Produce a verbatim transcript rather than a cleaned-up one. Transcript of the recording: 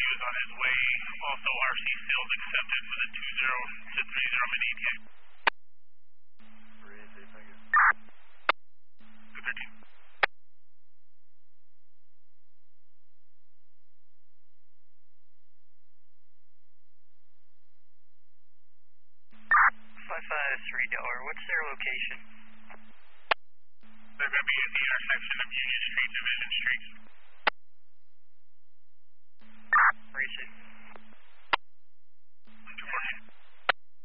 he was on his way. Also, R C sales accepted for the two zero to three zero mini E T A. three, thank you. two thirteen. five five three Delaware, what's their location? They're going to be at the intersection of Union Street, Division Street. Racing.